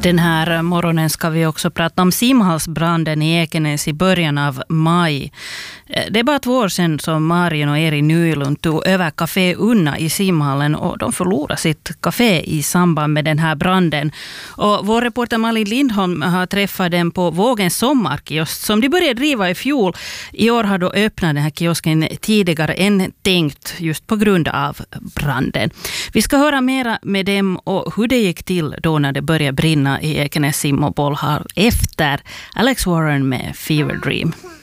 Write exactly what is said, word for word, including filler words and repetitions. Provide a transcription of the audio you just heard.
Den här morgonen ska vi också prata om simhallsbranden i Ekenäs i början av maj. Det är bara två år sedan som Marion och Eri Nylund tog över Café Unna i simhallen och de förlorade sitt café i samband med den här branden. Och vår reporter Malin Lindholm har träffat dem på Vågens sommarkiosk som de började driva i fjol. I år har då öppnat den här kiosken tidigare än tänkt just på grund av branden. Vi ska höra mera med dem och hur det gick till då när det började brinna i Ekenäs sim- och bollhall efter Alex Warren med Fever Dream.